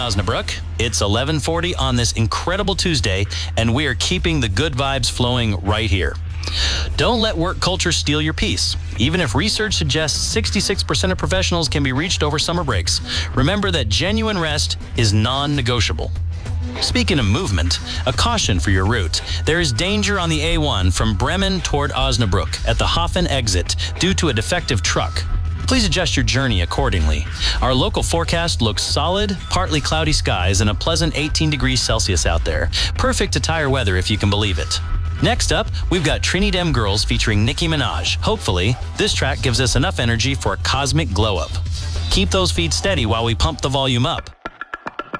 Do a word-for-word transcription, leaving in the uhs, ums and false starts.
Osnabrück. It's eleven forty on this incredible Tuesday, and we are keeping the good vibes flowing right here. Don't let work culture steal your peace. Even if research suggests sixty-six percent of professionals can be reached over summer breaks, remember that genuine rest is non-negotiable. Speaking of movement, a caution for your route. There is danger on the A one from Bremen toward Osnabrück at the Hafen exit due to a defective truck. Please adjust your journey accordingly. Our local forecast looks solid, partly cloudy skies and a pleasant eighteen degrees Celsius out there. Perfect attire weather if you can believe it. Next up, we've got Trini Dem Girls featuring Nicki Minaj. Hopefully, this track gives us enough energy for a cosmic glow-up. Keep those feet steady while we pump the volume up.